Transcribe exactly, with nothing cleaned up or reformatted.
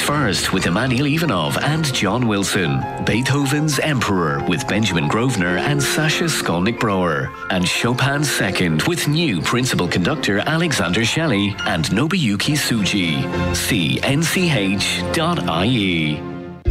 First with Emanuel Ivanov and John Wilson, Beethoven's Emperor with Benjamin Grosvenor and Sasha Skolnick-Brouwer, and Chopin's Second with new principal conductor Alexander Shelley and Nobuyuki Tsuji. See N C H dot I E.